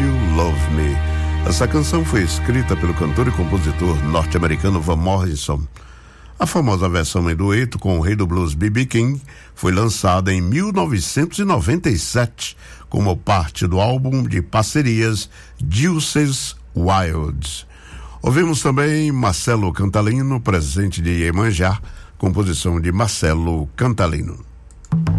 You Love Me. Essa canção foi escrita pelo cantor e compositor norte-americano Van Morrison. A famosa versão em dueto com o rei do blues B.B. King foi lançada em 1997 como parte do álbum de parcerias Juice WRLD. Ouvimos também Marcelo Cantalino, presente de Iemanjá, composição de Marcelo Cantalino.